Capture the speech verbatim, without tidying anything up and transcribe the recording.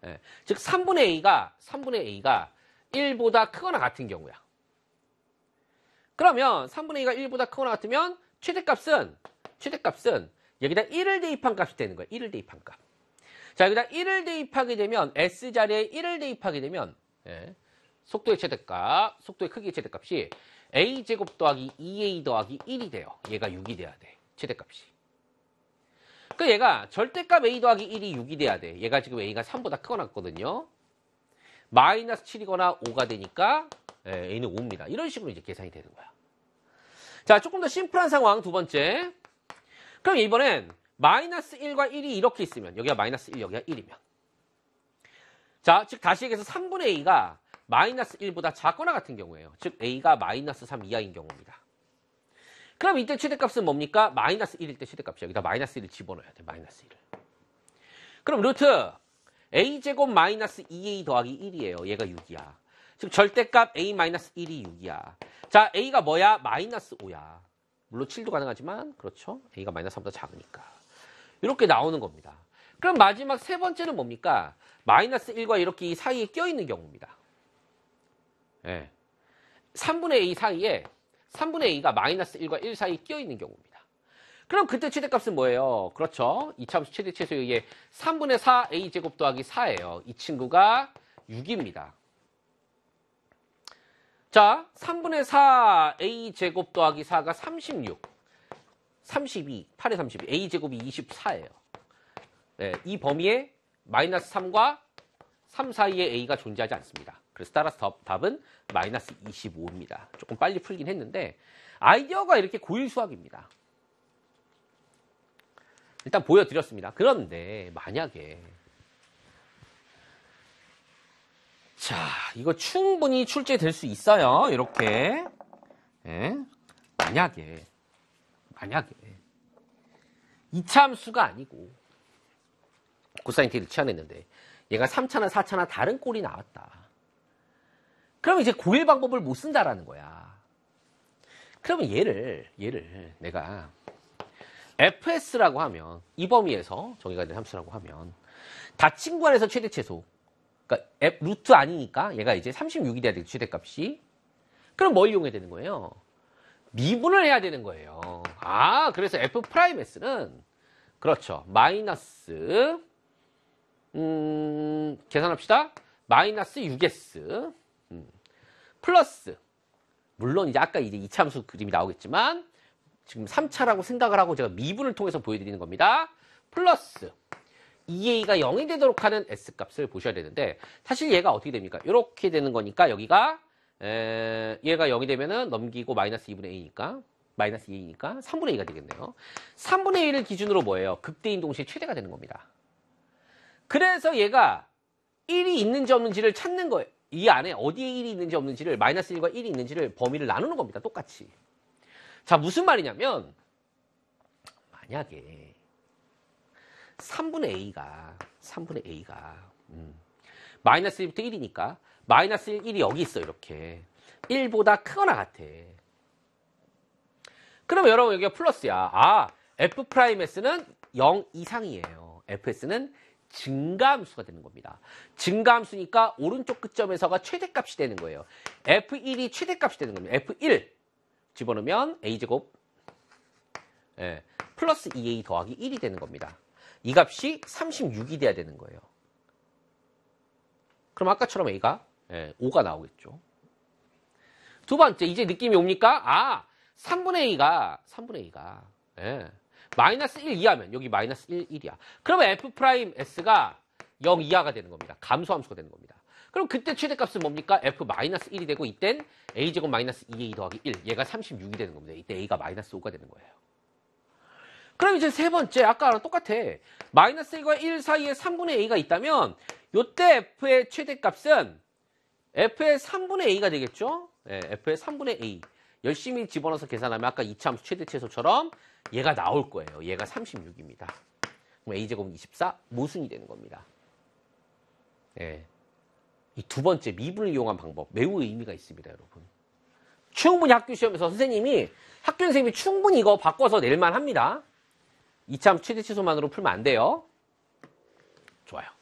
예. 즉 삼분의 A가 삼분의 A가 일보다 크거나 같은 경우야. 그러면 삼분의 A가 일보다 크거나 같으면 최대값은 최대값은 여기다 일을 대입한 값이 되는 거야. 일을 대입한 값. 자, 여기다 일을 대입하게 되면 S 자리에 일을 대입하게 되면 예. 속도의 최대값, 속도의 크기의 최대값이 A제곱 더하기 이 에이 더하기 일이 돼요. 얘가 육이 돼야 돼. 최대값이. 그 얘가 절대값 A 더하기 일이 육이 돼야 돼. 얘가 지금 A가 삼보다 크거나 같거든요. 마이너스 칠이거나 오가 되니까 예, A는 오입니다. 이런 식으로 이제 계산이 되는 거야. 자, 조금 더 심플한 상황 두 번째. 그럼 이번엔 마이너스 일과 일이 이렇게 있으면 여기가 마이너스 일, 여기가 일이면 자, 즉 다시 얘기해서 삼분의 A가 마이너스 일보다 작거나 같은 경우예요. 즉 A가 마이너스 삼 이하인 경우입니다. 그럼 이때 최대값은 뭡니까? 마이너스 일일 때 최대값이 여기다 마이너스 일을 집어넣어야 돼. 마이너스 일을. 그럼 루트 A제곱 마이너스 이 에이 더하기 일이에요. 얘가 육이야. 즉 절대값 A 마이너스 일이 육이야. 자, A가 뭐야? 마이너스 오야. 물론 칠도 가능하지만 그렇죠. A가 마이너스 삼보다 작으니까. 이렇게 나오는 겁니다. 그럼 마지막 세 번째는 뭡니까? 마이너스 일과 이렇게 이 사이에 껴있는 경우입니다. 예. 삼분의 A 사이에 삼분의 A가 마이너스 일과 일 사이에 껴있는 경우입니다. 그럼 그때 최대값은 뭐예요? 그렇죠. 이차함수 최대 최소의 삼분의 사 A제곱 더하기 사예요. 이 친구가 육입니다. 자, 삼분의 사 A제곱 더하기 사가 삼십육. 삼십이. 팔에 삼십이. A제곱이 이십사예요. 네, 이 범위에 마이너스 삼과 삼 사이에 A가 존재하지 않습니다. 그래서 따라서 답은 마이너스 이십오입니다. 조금 빨리 풀긴 했는데 아이디어가 이렇게 고일 수학입니다. 일단 보여드렸습니다. 그런데 만약에 자, 이거 충분히 출제될 수 있어요. 이렇게 예? 만약에 만약에 이차함수가 아니고 코사인 t를 취하냈는데 얘가 삼차나 사차나 다른 꼴이 나왔다. 그럼 이제 고일 방법을 못 쓴다라는 거야. 그러면 얘를 얘를 내가 에프에스라고 하면 이 범위에서 정의가 된 함수라고 하면 닫힌 구간에서 최대 최소 그러니까 F, 루트 아니니까 얘가 이제 삼십육이 돼야 되겠죠. 최대값이. 그럼 뭘 이용해야 되는 거예요? 미분을 해야 되는 거예요. 아, 그래서 F'S는 그렇죠. 마이너스 음, 계산합시다. 마이너스 육 에스 음, 플러스 물론 이제 아까 이제 이차함수 그림이 나오겠지만 지금 삼차라고 생각을 하고 제가 미분을 통해서 보여드리는 겁니다. 플러스 이 에이가 영이 되도록 하는 S값을 보셔야 되는데 사실 얘가 어떻게 됩니까? 이렇게 되는 거니까 여기가 에, 얘가 영이 되면은 넘기고 마이너스 이분의 A니까 마이너스 이 에이니까 삼분의 A가 되겠네요. 삼분의 A를 기준으로 뭐예요? 극대인 동시에 최대가 되는 겁니다. 그래서 얘가 일이 있는지 없는지를 찾는 거예요. 이 안에 어디에 일이 있는지 없는지를 마이너스 일과 일이 있는지를 범위를 나누는 겁니다. 똑같이. 자, 무슨 말이냐면 만약에 삼분의 A가 삼분의 A가 음, 마이너스 일부터 일이니까 마이너스 일, 일이 여기 있어. 이렇게 일보다 크거나 같아. 그러면 여러분 여기가 플러스야. 아, F'S는 영 이상이에요. Fs는 증가함수가 되는 겁니다. 증가함수니까 오른쪽 끝점에서가 최대값이 되는 거예요. 에프 일이 최대값이 되는 겁니다. 에프 일 집어넣으면 A제곱 예, 플러스 이 에이 더하기 일이 되는 겁니다. 이 값이 삼십육이 돼야 되는 거예요. 그럼 아까처럼 A가 예, 오가 나오겠죠. 두 번째, 이제 느낌이 옵니까? 아, 삼분의 A가 삼분의 A가 예, 마이너스 일 이하면 여기 마이너스 일, 일이야. 그러면 F'S가 영 이하가 되는 겁니다. 감소함수가 되는 겁니다. 그럼 그때 최대값은 뭡니까? F 마이너스 일이 되고 이땐 A제곱 마이너스 이 에이 더하기 일. 얘가 삼십육이 되는 겁니다. 이때 A가 마이너스 오가 되는 거예요. 그럼 이제 세 번째, 아까랑 똑같아. 마이너스 일과 일 사이에 삼분의 A가 있다면 이때 F의 최대값은 F의 삼분의 A가 되겠죠? 네, F의 삼분의 A. 열심히 집어넣어서 계산하면 아까 이차함수 최대 최소처럼 얘가 나올 거예요. 얘가 삼십육입니다. 그럼 A제곱은 이십사, 모순이 되는 겁니다. 네. 이 두 번째 미분을 이용한 방법 매우 의미가 있습니다, 여러분. 충분히 학교 시험에서 선생님이 학교 선생님이 충분히 이거 바꿔서 낼만 합니다. 이차함수 최대 최소만으로 풀면 안 돼요. 좋아요.